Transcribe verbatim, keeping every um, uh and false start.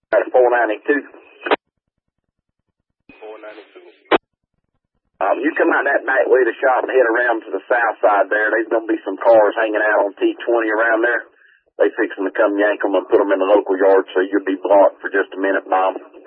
That's four ninety-two. four ninety-two. Um, you come out that back way of the shop and head around to the south side there. There's going to be some cars hanging out on T twenty around there. They fixing to come yank them and put them in the local yard, so you'll be blocked for just a minute, Bob.